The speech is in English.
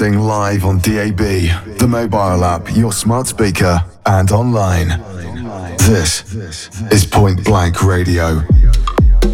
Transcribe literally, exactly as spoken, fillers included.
broadcasting live on D A B, the mobile app, your smart speaker, and online. This is Point Blank Radio.